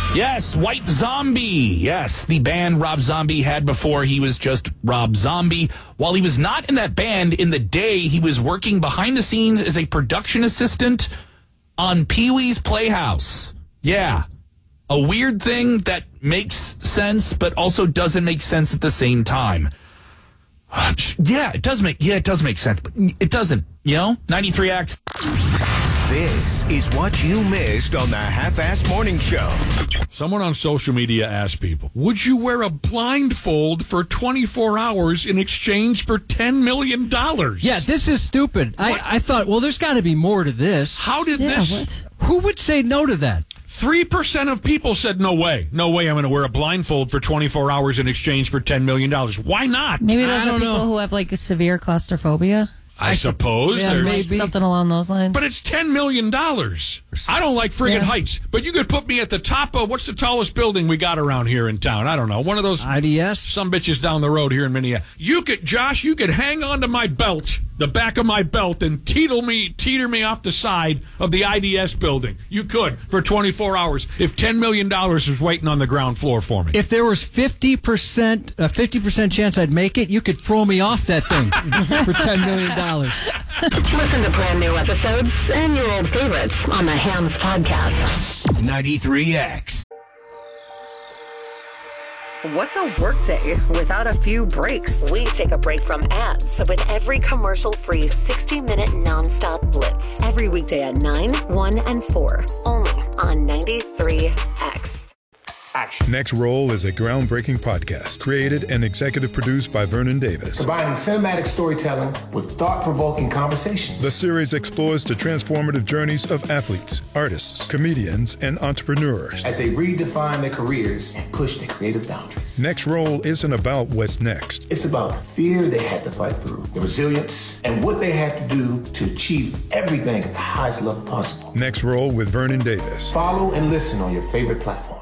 Yes, White Zombie. Yes, the band Rob Zombie had before he was just Rob Zombie. While he was not in that band in the day, he was working behind the scenes as a production assistant on Pee-wee's Playhouse. Yeah, a weird thing that makes sense, but also doesn't make sense at the same time. Yeah, it does make sense, but it doesn't, 93X. This is what you missed on the Half-Assed Morning Show. Someone on social media asked people, would you wear a blindfold for 24 hours in exchange for $10 million? Yeah, this is stupid. I thought, well, there's got to be more to this. How did this? Who would say no to that? 3% of people said, no way. No way I'm going to wear a blindfold for 24 hours in exchange for $10 million. Why not? Maybe those are people who have, like, a severe claustrophobia. I suppose. Yeah, maybe. Something along those lines. But it's $10 million. I don't like friggin' heights, but you could put me at the top of, what's the tallest building we got around here in town? I don't know. One of those IDS? Some bitches down the road here in Minneapolis. You could hang onto my belt, the back of my belt, and teeter me off the side of the IDS building. You could for 24 hours if $10 million was waiting on the ground floor for me. If there was 50% chance I'd make it, you could throw me off that thing for $10 million. Listen to brand new episodes and your old favorites on the Hams Podcast. 93X. What's a workday without a few breaks? We take a break from ads with every commercial-free 60-minute nonstop blitz. Every weekday at 9, 1, and 4. Only on 93X. Next Roll is a groundbreaking podcast created and executive produced by Vernon Davis. Combining cinematic storytelling with thought-provoking conversations. The series explores the transformative journeys of athletes, artists, comedians, and entrepreneurs as they redefine their careers and push their creative boundaries. Next Roll isn't about what's next. It's about the fear they had to fight through, the resilience, and what they had to do to achieve everything at the highest level possible. Next Roll with Vernon Davis. Follow and listen on your favorite platform.